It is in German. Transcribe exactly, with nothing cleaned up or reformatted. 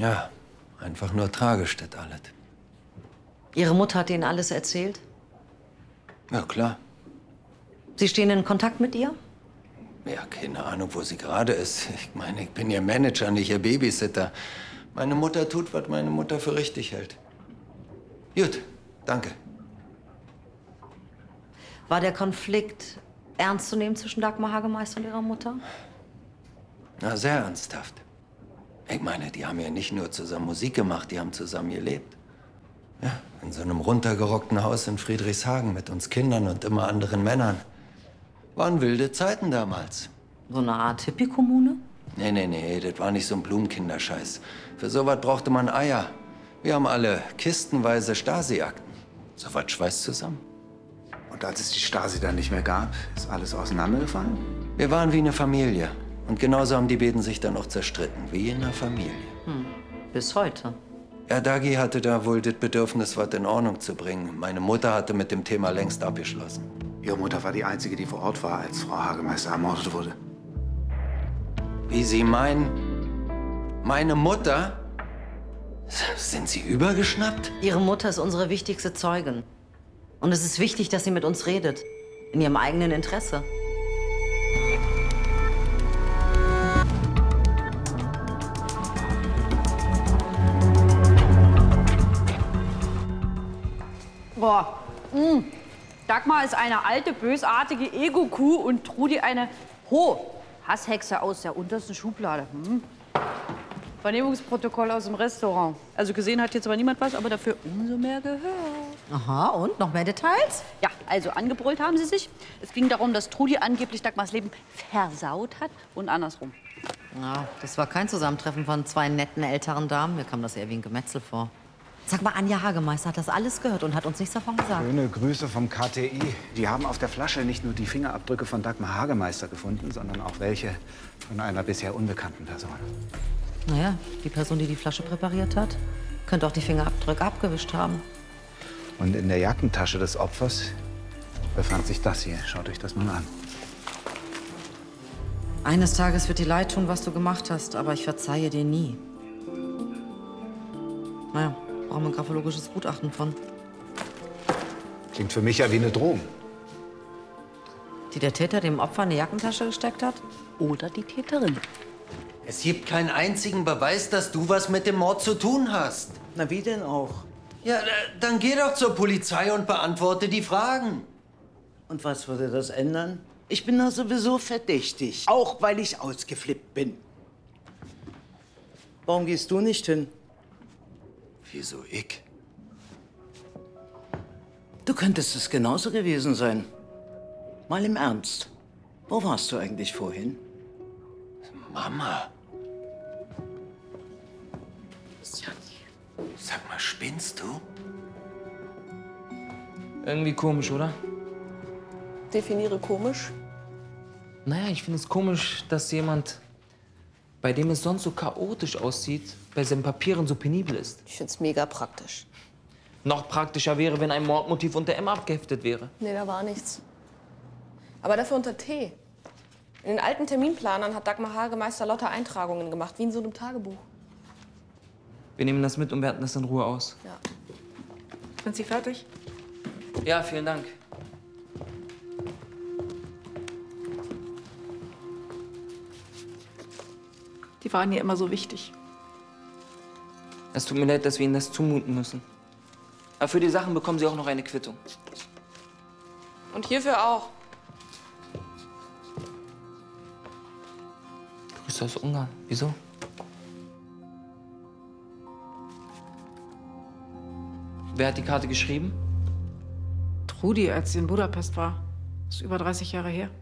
Ja, einfach nur tragisch, das alles. Ihre Mutter hat Ihnen alles erzählt? Ja, klar. Sie stehen in Kontakt mit ihr? Ja, keine Ahnung, wo sie gerade ist. Ich meine, ich bin ihr Manager, nicht ihr Babysitter. Meine Mutter tut, was meine Mutter für richtig hält. Gut, danke. War der Konflikt ernst zu nehmen zwischen Dagmar Hagemeister und ihrer Mutter? Na, sehr ernsthaft. Ich meine, die haben ja nicht nur zusammen Musik gemacht, die haben zusammen gelebt. Ja, in so einem runtergerockten Haus in Friedrichshagen mit uns Kindern und immer anderen Männern. Waren wilde Zeiten damals. So eine Art Hippie-Kommune? Nee, nee, nee, das war nicht so ein Blumenkinderscheiß. Für sowas brauchte man Eier. Wir haben alle kistenweise Stasi-Akten. Sowas schweißt zusammen. Und als es die Stasi dann nicht mehr gab, ist alles auseinandergefallen? Wir waren wie eine Familie. Und genauso haben die beiden sich dann auch zerstritten, wie in einer Familie. Hm. Bis heute. Ja, Dagi hatte da wohl das Bedürfnis, was in Ordnung zu bringen. Meine Mutter hatte mit dem Thema längst abgeschlossen. Ihre Mutter war die Einzige, die vor Ort war, als Frau Hagemeister ermordet wurde. Wie Sie meinen? Meine Mutter? Sind Sie übergeschnappt? Ihre Mutter ist unsere wichtigste Zeugin. Und es ist wichtig, dass sie mit uns redet. In ihrem eigenen Interesse. Boah, mh. Dagmar ist eine alte, bösartige Ego-Kuh und Trudi eine Ho Hasshexe aus der untersten Schublade. Hm. Vernehmungsprotokoll aus dem Restaurant. Also gesehen hat jetzt aber niemand was, aber dafür umso mehr gehört. Aha, und? Noch mehr Details? Ja, also angebrüllt haben sie sich. Es ging darum, dass Trudi angeblich Dagmars Leben versaut hat und andersrum. Ja, das war kein Zusammentreffen von zwei netten älteren Damen. Mir kam das eher wie ein Gemetzel vor. Sag mal, Anja Hagemeister hat das alles gehört und hat uns nichts davon gesagt. Schöne Grüße vom K T I. Die haben auf der Flasche nicht nur die Fingerabdrücke von Dagmar Hagemeister gefunden, sondern auch welche von einer bisher unbekannten Person. Naja, die Person, die die Flasche präpariert hat, könnte auch die Fingerabdrücke abgewischt haben. Und in der Jackentasche des Opfers befand sich das hier. Schaut euch das mal an. Eines Tages wird dir leid tun, was du gemacht hast, aber ich verzeihe dir nie. Naja, brauchen wir ein graphologisches Gutachten von. Klingt für mich ja wie eine Drohung. Die der Täter dem Opfer in die Jackentasche gesteckt hat? Oder die Täterin. Es gibt keinen einzigen Beweis, dass du was mit dem Mord zu tun hast. Na, wie denn auch? Ja, dann geh doch zur Polizei und beantworte die Fragen. Und was würde das ändern? Ich bin doch sowieso verdächtig, auch weil ich ausgeflippt bin. Warum gehst du nicht hin? Wieso ich? Du könntest es genauso gewesen sein. Mal im Ernst. Wo warst du eigentlich vorhin? Mama. Sag mal, spinnst du? Irgendwie komisch, oder? Definiere komisch. Naja, ich finde es komisch, dass jemand, bei dem es sonst so chaotisch aussieht, bei seinen Papieren so penibel ist. Ich find's mega praktisch. Noch praktischer wäre, wenn ein Mordmotiv unter M abgeheftet wäre. Nee, da war nichts. Aber dafür unter T. In den alten Terminplanern hat Dagmar Hagemeister lauter Eintragungen gemacht, wie in so einem Tagebuch. Wir nehmen das mit und werten das in Ruhe aus. Ja. Sind Sie fertig? Ja, vielen Dank. Die waren ja immer so wichtig. Es tut mir leid, dass wir Ihnen das zumuten müssen. Aber für die Sachen bekommen Sie auch noch eine Quittung. Und hierfür auch. Grüße aus Ungarn. Wieso? Wer hat die Karte geschrieben? Trudi, als sie in Budapest war. Das ist über dreißig Jahre her.